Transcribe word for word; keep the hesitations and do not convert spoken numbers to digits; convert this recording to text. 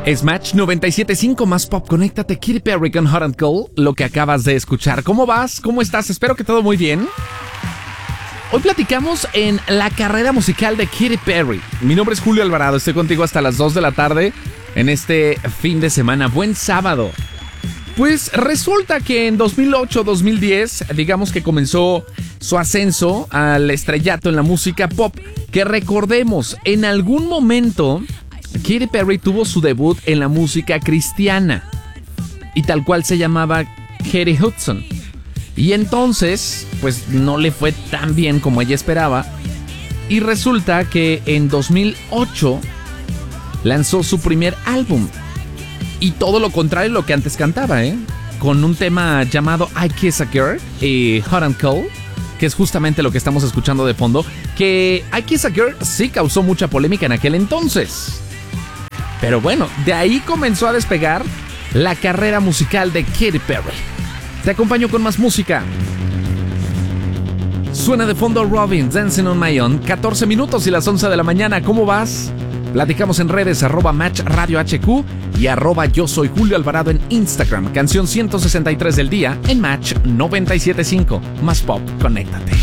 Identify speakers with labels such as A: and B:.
A: Es Match noventa y siete punto cinco más pop. Conéctate, Katy Perry con Hot and Cold, lo que acabas de escuchar. ¿Cómo vas? ¿Cómo estás? Espero que todo muy bien. Hoy platicamos en la carrera musical de Katy Perry. Mi nombre es Julio Alvarado, estoy contigo hasta las dos de la tarde en este fin de semana. Buen sábado. Pues resulta que en dos mil ocho dos mil diez, digamos que comenzó su ascenso al estrellato en la música pop, que recordemos, en algún momento Katy Perry tuvo su debut en la música cristiana y tal cual se llamaba Katy Hudson. Y entonces, pues no le fue tan bien como ella esperaba. Y resulta que en dos mil ocho lanzó su primer álbum. Y todo lo contrario a lo que antes cantaba, ¿eh? Con un tema llamado I Kiss a Girl y Hot and Cold, que es justamente lo que estamos escuchando de fondo. Que I Kiss a Girl sí causó mucha polémica en aquel entonces. Pero bueno, de ahí comenzó a despegar la carrera musical de Katy Perry. Te acompaño con más música. Suena de fondo Robin, Dancing on My Own. catorce minutos y las once de la mañana. ¿Cómo vas? Platicamos en redes, arroba Match Radio H Q y arroba Yo Soy Julio Alvarado en Instagram. Canción ciento sesenta y tres del día en Match noventa y siete punto cinco. Más pop, conéctate.